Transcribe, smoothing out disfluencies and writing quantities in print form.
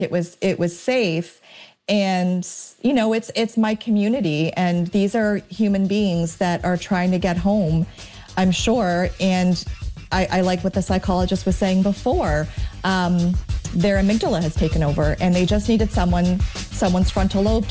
it was safe. And, it's my community, and these are human beings that are trying to get home, I'm sure. And I like what the psychologist was saying before. Their amygdala has taken over, and they just needed someone's frontal lobe